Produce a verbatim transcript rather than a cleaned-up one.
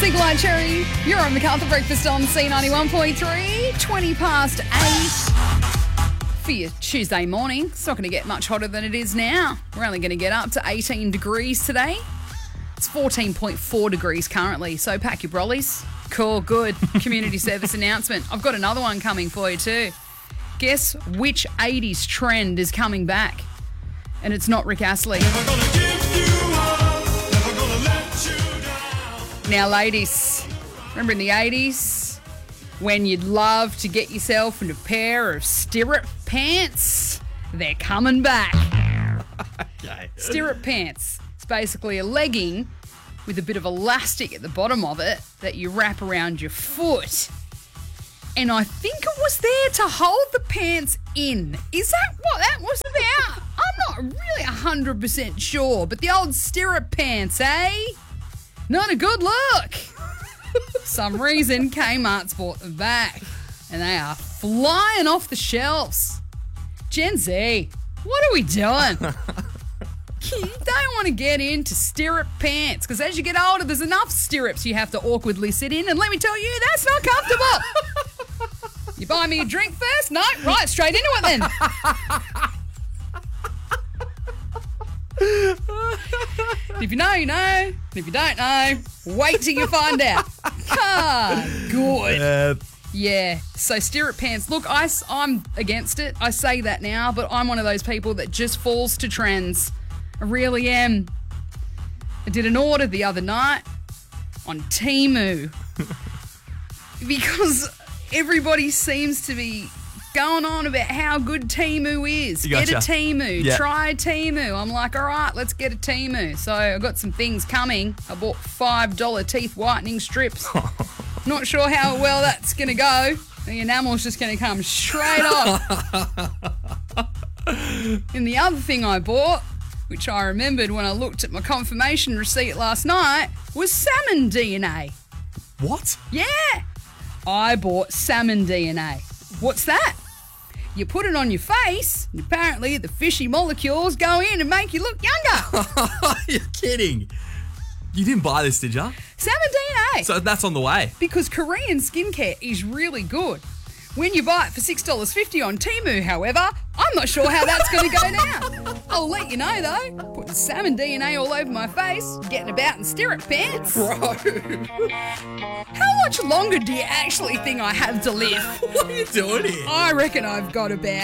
Single Eye Cherry. You're on MacArthur Breakfast on C ninety-one point three, twenty past eight. For your Tuesday morning, it's not going to get much hotter than it is now. We're only going to get up to eighteen degrees today. It's fourteen point four degrees currently, so pack your brollies. Cool, good. Community service announcement. I've got another one coming for you too. Guess which eighties trend is coming back? And it's not Rick Astley. Now, ladies, remember in the eighties when you'd love to get yourself in a pair of stirrup pants? They're coming back. Okay. Stirrup pants. It's basically a legging with a bit of elastic at the bottom of it that you wrap around your foot. And I think it was there to hold the pants in. Is that what that was about? I'm not really one hundred percent sure, but the old stirrup pants, eh? Not a good look. For some reason, Kmart's bought them back, and they are flying off the shelves. Gen Z, what are we doing? You don't want to get into stirrup pants, because as you get older, there's enough stirrups you have to awkwardly sit in, and let me tell you, that's not comfortable. You buy me a drink first? No? Right, straight into it then. If you know, you know. And if you don't know, wait till you find out. Ah, good. Uh, Yeah, so stirrup pants. Look, I, I'm against it. I say that now, but I'm one of those people that just falls to trends. I really am. I did an order the other night on Temu because everybody seems to be going on about how good Temu is. Gotcha. Get a Temu. Yeah. Try a Temu. I'm like, all right, let's get a Temu. So I've got some things coming. I bought five dollars teeth whitening strips. Not sure how well that's going to go. The enamel's just going to come straight off. And the other thing I bought, which I remembered when I looked at my confirmation receipt last night, was salmon D N A. what? Yeah, I bought salmon D N A. What's that? You put it on your face, and apparently the fishy molecules go in and make you look younger. You're kidding. You didn't buy this, did you? Salmon D N A. So that's on the way. Because Korean skincare is really good. When you buy it for six dollars fifty on Temu, however, I'm not sure how that's going to go down. I'll let you know, though. Putting salmon D N A all over my face, getting about in stirrup pants. Bro. How much longer do you actually think I have to live? What are you doing here? I reckon I've got about